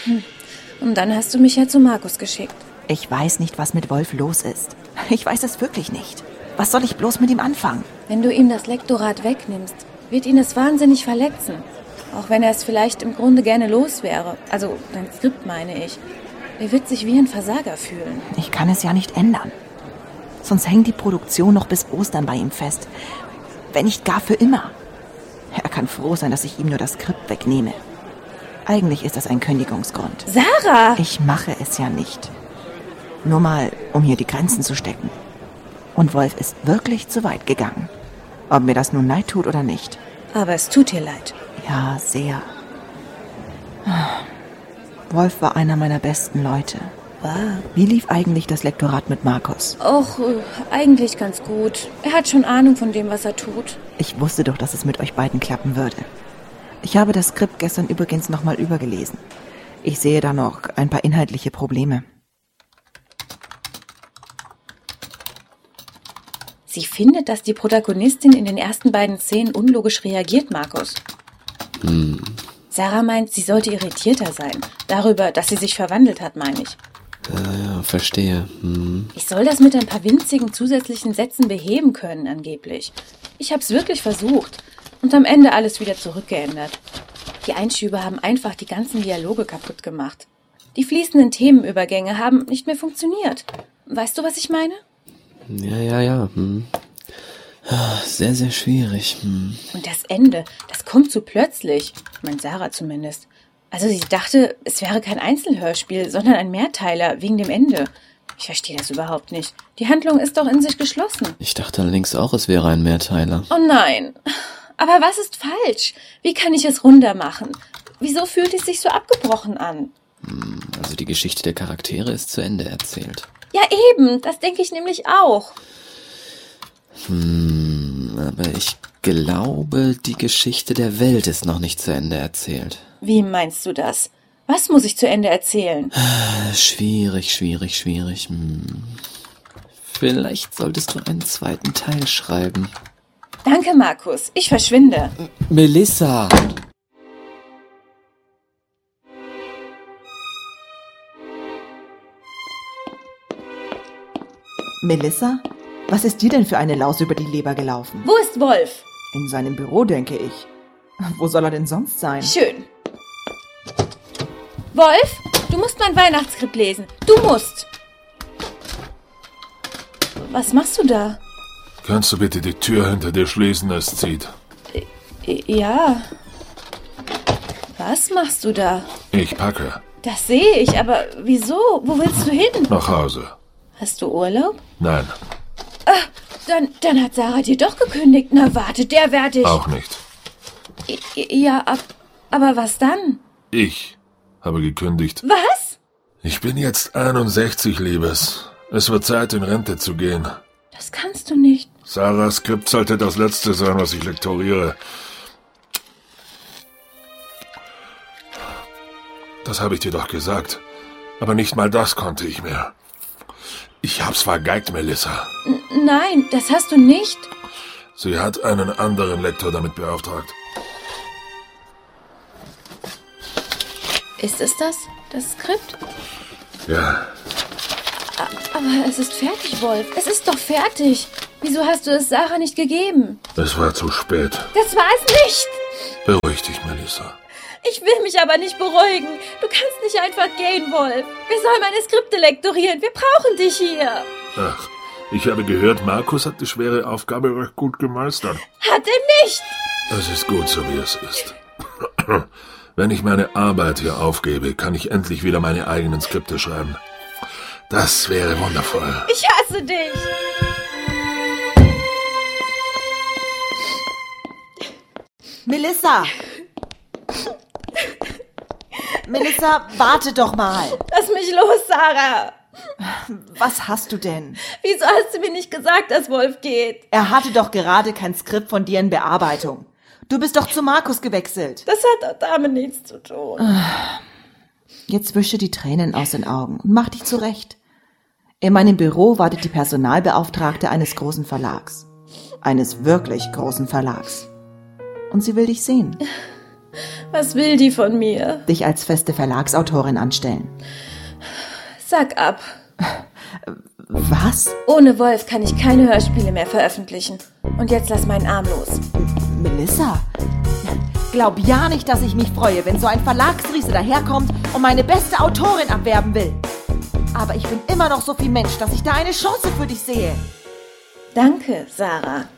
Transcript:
Und dann hast du mich ja zu Markus geschickt. Ich weiß nicht, was mit Wolf los ist. Ich weiß es wirklich nicht. Was soll ich bloß mit ihm anfangen? Wenn du ihm das Lektorat wegnimmst, wird ihn das wahnsinnig verletzen. Auch wenn er es vielleicht im Grunde gerne los wäre. Also dein Skript, meine ich. Er wird sich wie ein Versager fühlen. Ich kann es ja nicht ändern. Sonst hängt die Produktion noch bis Ostern bei ihm fest. Wenn nicht gar für immer. Er kann froh sein, dass ich ihm nur das Skript wegnehme. Eigentlich ist das ein Kündigungsgrund. Sarah! Ich mache es ja nicht. Nur mal, um hier die Grenzen zu stecken. Und Wolf ist wirklich zu weit gegangen. Ob mir das nun leid tut oder nicht. Aber es tut dir leid. Ja, sehr. Wolf war einer meiner besten Leute. Wow. Wie lief eigentlich das Lektorat mit Markus? Och, eigentlich ganz gut. Er hat schon Ahnung von dem, was er tut. Ich wusste doch, dass es mit euch beiden klappen würde. Ich habe das Skript gestern übrigens nochmal übergelesen. Ich sehe da noch ein paar inhaltliche Probleme. Sie findet, dass die Protagonistin in den ersten beiden Szenen unlogisch reagiert, Markus. Sarah meint, sie sollte irritierter sein. Darüber, dass sie sich verwandelt hat, meine ich. Ja, verstehe. Ich soll das mit ein paar winzigen zusätzlichen Sätzen beheben können, angeblich. Ich hab's wirklich versucht. Und am Ende alles wieder zurückgeändert. Die Einschübe haben einfach die ganzen Dialoge kaputt gemacht. Die fließenden Themenübergänge haben nicht mehr funktioniert. Weißt du, was ich meine? Ja. Sehr, sehr schwierig. Und das Ende, das kommt zu plötzlich. Meint Sarah zumindest. Also sie dachte, es wäre kein Einzelhörspiel, sondern ein Mehrteiler wegen dem Ende. Ich verstehe das überhaupt nicht. Die Handlung ist doch in sich geschlossen. Ich dachte allerdings auch, es wäre ein Mehrteiler. Oh nein. Aber was ist falsch? Wie kann ich es runder machen? Wieso fühlt es sich so abgebrochen an? Also die Geschichte der Charaktere ist zu Ende erzählt. Ja eben, das denke ich nämlich auch. Aber ich glaube, die Geschichte der Welt ist noch nicht zu Ende erzählt. Wie meinst du das? Was muss ich zu Ende erzählen? Schwierig. Vielleicht solltest du einen zweiten Teil schreiben. Danke, Markus. Ich verschwinde. Melissa! Melissa? Was ist dir denn für eine Laus über die Leber gelaufen? Wo ist Wolf? In seinem Büro, denke ich. Wo soll er denn sonst sein? Schön. Wolf, du musst mein Weihnachtsskript lesen. Du musst. Was machst du da? Kannst du bitte die Tür hinter dir schließen, es zieht. Ja. Was machst du da? Ich packe. Das sehe ich, aber wieso? Wo willst du hin? Nach Hause. Hast du Urlaub? Nein, Dann hat Sarah dir doch gekündigt. Na warte, der werd ich. auch nicht. Ja, aber was dann? Ich habe gekündigt. Was? Ich bin jetzt 61, Liebes. Es wird Zeit, in Rente zu gehen. Das kannst du nicht. Sarahs Skript sollte das Letzte sein, was ich lektoriere. Das habe ich dir doch gesagt. Aber nicht mal das konnte ich mehr. Ich hab's vergeigt, Melissa. Nein, das hast du nicht. Sie hat einen anderen Lektor damit beauftragt. Ist es das Skript? Ja, Aber es ist fertig, Wolf. Es ist doch fertig. Wieso hast du es Sarah nicht gegeben? es war zu spät. Das war es nicht. Beruhig dich, Melissa. Ich will mich aber nicht beruhigen. Du kannst nicht einfach gehen, Wolf. Wir sollen meine Skripte lektorieren. Wir brauchen dich hier. Ach, ich habe gehört, Markus hat die schwere Aufgabe recht gut gemeistert. Hat er nicht. Es ist gut, so wie es ist. Wenn ich meine Arbeit hier aufgebe, kann ich endlich wieder meine eigenen Skripte schreiben. Das wäre wundervoll. Ich hasse dich. Melissa! Melissa, warte doch mal. Lass mich los, Sarah. Was hast du denn? Wieso hast du mir nicht gesagt, dass Wolf geht? Er hatte doch gerade kein Skript von dir in Bearbeitung. Du bist doch zu Markus gewechselt. Das hat doch damit nichts zu tun. Jetzt wische die Tränen aus den Augen und mach dich zurecht. In meinem Büro wartet die Personalbeauftragte eines großen Verlags. Eines wirklich großen Verlags. Und sie will dich sehen. Was will die von mir? Dich als feste Verlagsautorin anstellen. Sag ab. Was? Ohne Wolf kann ich keine Hörspiele mehr veröffentlichen. Und jetzt lass meinen Arm los. Melissa? Glaub ja nicht, dass ich mich freue, wenn so ein Verlagsriese daherkommt und meine beste Autorin abwerben will. Aber ich bin immer noch so viel Mensch, dass ich da eine Chance für dich sehe. Danke, Sarah.